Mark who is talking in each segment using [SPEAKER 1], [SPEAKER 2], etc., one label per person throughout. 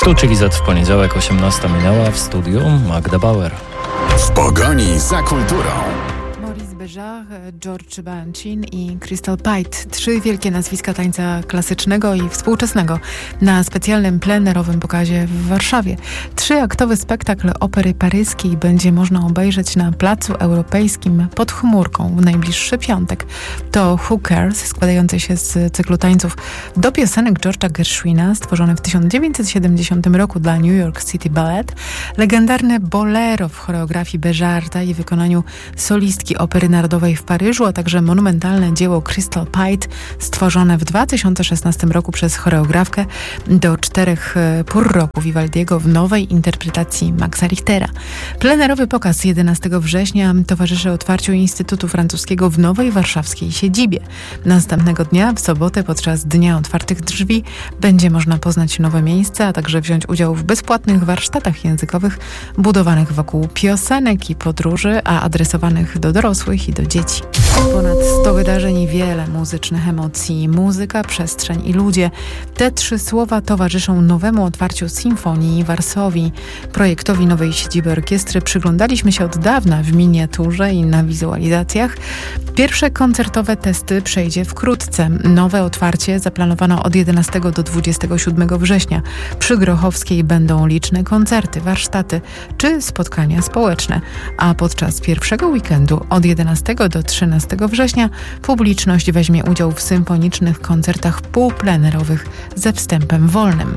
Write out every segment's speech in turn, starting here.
[SPEAKER 1] Tu Chili Z w poniedziałek, 18 minęła, w studiu Magda Bauer.
[SPEAKER 2] W pogoni za kulturą.
[SPEAKER 3] Maurice Béjart, George Balanchine i Crystal Pite. 3 wielkie nazwiska tańca klasycznego i współczesnego na specjalnym plenerowym pokazie w Warszawie. 3-aktowy spektakl opery paryskiej będzie można obejrzeć na Placu Europejskim pod chmurką w najbliższy piątek. To Who Cares, składający się z cyklu tańców do piosenek George'a Gershwina, stworzony w 1970 roku dla New York City Ballet, legendarne bolero w choreografii Béjarta i wykonaniu solistki Opery Narodowej w Paryżu, a także monumentalne dzieło Crystal Pite, stworzone w 2016 roku przez choreografkę do 4 pór roku Vivaldiego w nowej interpretacji Maxa Richtera. Plenerowy pokaz 11 września towarzyszy otwarciu Instytutu Francuskiego w nowej warszawskiej siedzibie. Następnego dnia, w sobotę, podczas Dnia Otwartych Drzwi, będzie można poznać nowe miejsca, a także wziąć udział w bezpłatnych warsztatach językowych budowanych wokół piosenek i podróży, a adresowanych do dorosłych i do dzieci. Ponad 100 wydarzeń i wiele muzycznych emocji. Muzyka, przestrzeń i ludzie. Te 3 słowa towarzyszą nowemu otwarciu Sinfonii Varsovii. Projektowi nowej siedziby orkiestry przyglądaliśmy się od dawna w miniaturze i na wizualizacjach. Pierwsze koncertowe testy przejdzie wkrótce. Nowe otwarcie zaplanowano od 11 do 27 września. Przy Grochowskiej będą liczne koncerty, warsztaty czy spotkania społeczne. A podczas pierwszego weekendu od 11 do 13 września publiczność weźmie udział w symfonicznych koncertach półplenerowych ze wstępem wolnym.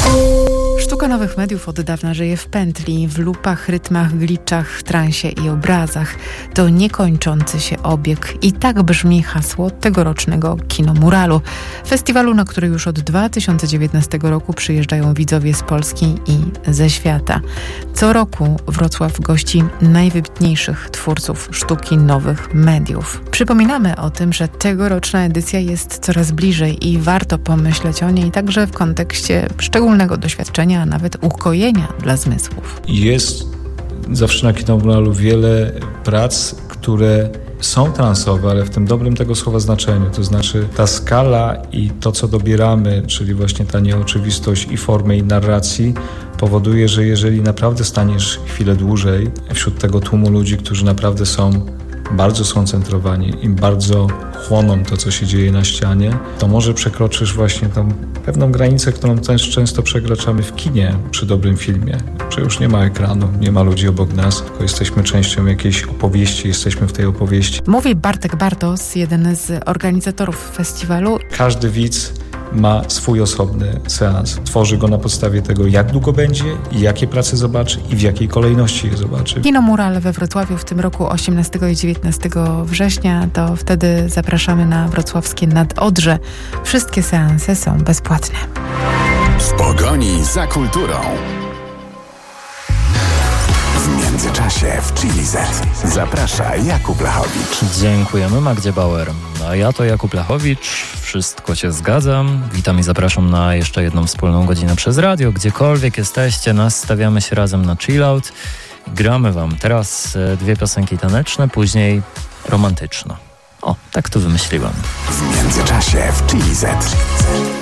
[SPEAKER 3] Sztuka nowych mediów od dawna żyje w pętli, w lupach, rytmach, glitchach, transie i obrazach. To niekończący się obieg. I tak brzmi hasło tegorocznego Kinomuralu. Festiwalu, na który już od 2019 roku przyjeżdżają widzowie z Polski i ze świata. Co roku Wrocław gości najwybitniejszych twórców sztuki nowych mediów. Przypominamy o tym, że tegoroczna edycja jest coraz bliżej i warto pomyśleć o niej także w kontekście szczególnego doświadczenia, a nawet ukojenia dla zmysłów.
[SPEAKER 4] Jest zawsze na Kinomuralu wiele prac, które są transowe, ale w tym dobrym tego słowa znaczeniu. To znaczy ta skala i to, co dobieramy, czyli właśnie ta nieoczywistość i formy i narracji, powoduje, że jeżeli naprawdę staniesz chwilę dłużej wśród tego tłumu ludzi, którzy naprawdę są bardzo skoncentrowani i bardzo chłoną to, co się dzieje na ścianie, to może przekroczysz właśnie tą pewną granicę, którą też często przekraczamy w kinie przy dobrym filmie, że już nie ma ekranu, nie ma ludzi obok nas, tylko jesteśmy częścią jakiejś opowieści, jesteśmy w tej opowieści.
[SPEAKER 3] Mówi Bartek Bartos, jeden z organizatorów festiwalu.
[SPEAKER 4] Każdy widz ma swój osobny seans. Tworzy go na podstawie tego, jak długo będzie i jakie prace zobaczy i w jakiej kolejności je zobaczy.
[SPEAKER 3] Kinomural we Wrocławiu w tym roku 18 i 19 września, to wtedy zapraszamy na wrocławskie Nadodrze. Wszystkie seanse są bezpłatne.
[SPEAKER 2] W pogoni za kulturą. W międzyczasie w Chili Z zaprasza Jakub Lachowicz.
[SPEAKER 1] Dziękujemy Magdzie Bauer. A ja to Jakub Lachowicz. Wszystko się zgadzam. Witam i zapraszam na jeszcze jedną wspólną godzinę przez radio. Gdziekolwiek jesteście, nastawiamy się razem na chillout. Gramy wam teraz 2 piosenki taneczne, później romantyczno. O, tak to wymyśliłam.
[SPEAKER 2] W międzyczasie w Chili Z.